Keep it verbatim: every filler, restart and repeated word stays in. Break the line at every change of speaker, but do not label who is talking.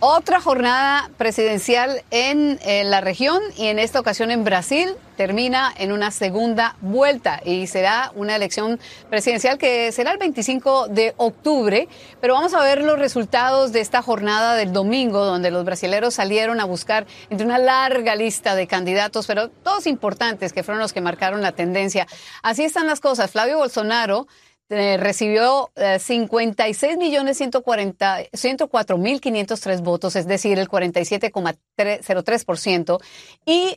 Otra jornada presidencial en, en la región y en esta ocasión en Brasil termina en una segunda vuelta y será una elección presidencial que será el veinticinco de octubre, pero vamos a ver los resultados de esta jornada del domingo donde los brasileros salieron a buscar entre una larga lista de candidatos, pero todos importantes que fueron los que marcaron la tendencia. Así están las cosas. Flavio Bolsonaro Eh, recibió eh, cincuenta y seis millones ciento cuatro mil quinientos tres votos, es decir, el cuarenta y siete coma cero tres por ciento, y